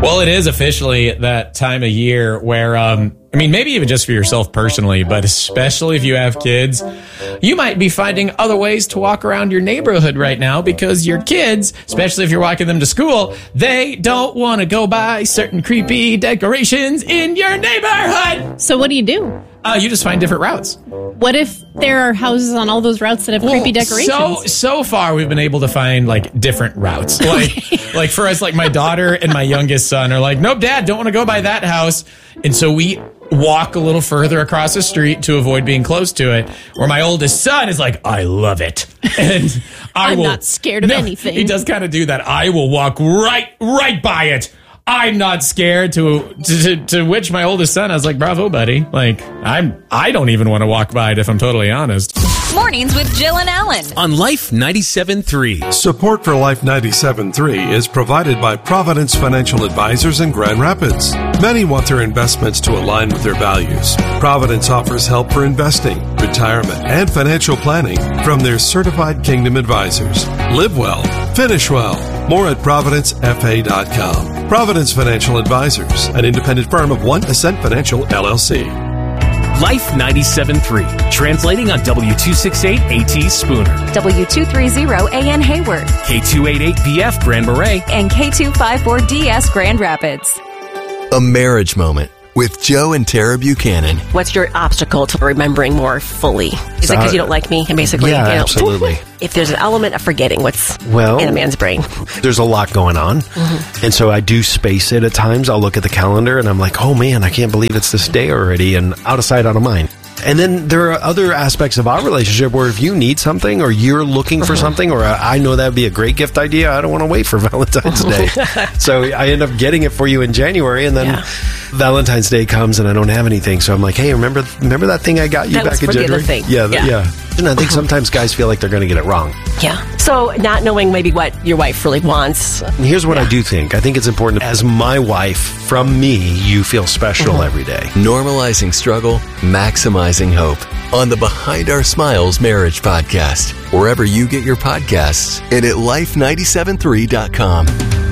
Well, it is officially that time of year where, maybe even just for yourself personally, but especially if you have kids, you might be finding other ways to walk around your neighborhood right now because your kids, especially if you're walking them to school, they don't want to go by certain creepy decorations in your neighborhood. So what do? You just find different routes. What if there are houses on all those routes that have creepy decorations? So far we've been able to find like different routes. Like for us, like my daughter and my youngest son are like, nope, Dad, don't want to go by that house. And so we walk a little further across the street to avoid being close to it. Where my oldest son is like, I love it. And I'm not scared of anything. He does kind of do that. I will walk right by it. I'm not scared. To which my oldest son, I was like, bravo, buddy. Like, I don't even want to walk by it if I'm totally honest. Mornings with Jill and Alan on Life 97.3. Support for Life 97.3 is provided by Providence Financial Advisors in Grand Rapids. Many want their investments to align with their values. Providence offers help for investing, retirement, and financial planning from their certified Kingdom advisors. Live well, finish well. More at providencefa.com. Providence Financial Advisors, an independent firm of One Ascent Financial, LLC. Life 97.3, translating on W268 AT Spooner, W230 AN Hayward, K288BF Grand Marais, and K254DS Grand Rapids. A marriage moment with Joe and Tara Buchanan. What's your obstacle to remembering more fully? Is it because you don't like me? And basically, yeah, absolutely. If there's an element of forgetting what's in a man's brain. There's a lot going on. Mm-hmm. And so I do space it at times. I'll look at the calendar and I'm like, oh man, I can't believe it's this day already. And out of sight, out of mind. And then there are other aspects of our relationship where if you need something or you're looking for something or I know that would be a great gift idea, I don't want to wait for Valentine's Day. So I end up getting it for you in January and then Valentine's Day comes and I don't have anything. So I'm like, hey, remember that thing I got you that back in January? Yeah. And I think sometimes guys feel like they're going to get it wrong. Yeah. So not knowing maybe what your wife really wants. And here's what I do think. I think it's important. As my wife, from me, you feel special every day. Normalizing struggle, maximizing hope. On the Behind Our Smiles Marriage Podcast. Wherever you get your podcasts and at life973.com.